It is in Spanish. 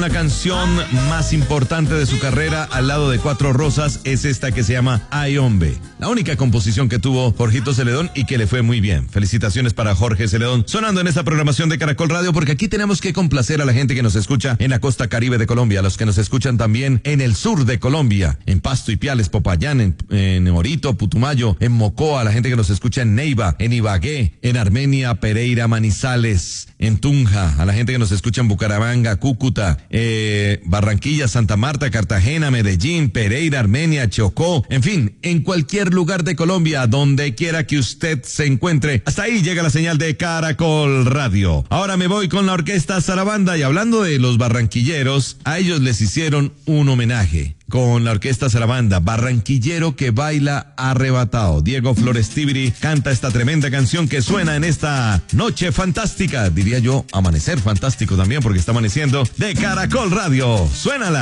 La canción más importante de su carrera al lado de Cuatro Rosas es esta que se llama Ay Hombre. La única composición que tuvo Jorgito Celedón y que le fue muy bien. Felicitaciones para Jorge Celedón. Sonando en esta programación de Caracol Radio, porque aquí tenemos que complacer a la gente que nos escucha en la costa caribe de Colombia, a los que nos escuchan también en el sur de Colombia, en Pasto, Ipiales, Popayán, en Orito, Putumayo, en Mocoa, a la gente que nos escucha en Neiva, en Ibagué, en Armenia, Pereira, Manizales, en Tunja, a la gente que nos escucha en Bucaramanga, Cúcuta, Barranquilla, Santa Marta, Cartagena, Medellín, Pereira, Armenia, Chocó, en fin, en cualquier lugar de Colombia, donde quiera que usted se encuentre. Hasta ahí llega la señal de Caracol Radio. Ahora me voy con la orquesta Zarabanda, y hablando de los barranquilleros, a ellos les hicieron un homenaje con la orquesta Zarabanda, Barranquillero que baila arrebatado. Diego Flores Tibiri canta esta tremenda canción que suena en esta noche fantástica, diría yo, amanecer fantástico también, porque está amaneciendo, de Caracol Radio. Suénala.